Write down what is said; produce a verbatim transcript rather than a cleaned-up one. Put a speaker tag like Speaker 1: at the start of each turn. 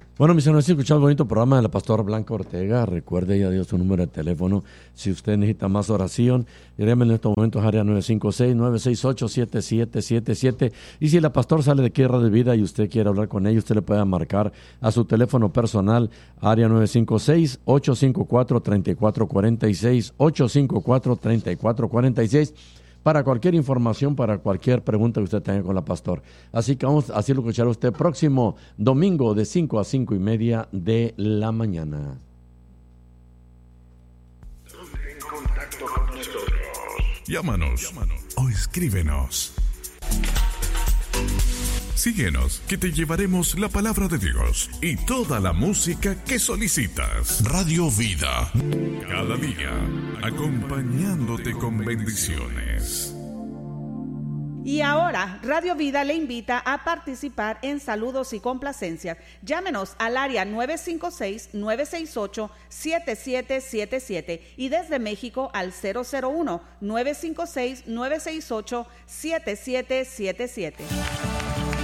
Speaker 1: Bueno, mis hermanos, escuchado el bonito programa de la pastora Blanca Ortega. Recuerde, ella dio su número de teléfono. Si usted necesita más oración, llámeme en estos momentos, área nueve cinco seis, nueve seis ocho, siete siete siete siete. Y si la pastora sale de aquí de Radio Vida y usted quiere hablar con ella, usted le puede marcar a su teléfono personal, área nueve cinco seis, ocho cinco cuatro, tres cuatro cuatro seis, ocho cinco cuatro, tres cuatro cuatro seis. Para cualquier información, para cualquier pregunta que usted tenga con la pastor. Así que vamos a hacerlo escuchar a usted próximo domingo de cinco a cinco y media de la mañana.
Speaker 2: En contacto con nosotros.
Speaker 3: Llámanos, Llámanos o escríbenos. Síguenos, que te llevaremos la palabra de Dios y toda la música que solicitas. Radio Vida, cada día acompañándote con bendiciones.
Speaker 4: Y ahora, Radio Vida le invita a participar en saludos y complacencias. Llámenos al área nueve cinco seis, nueve seis ocho, siete siete siete siete y desde México al cero cero uno, nueve cinco seis, nueve seis ocho, siete siete siete siete.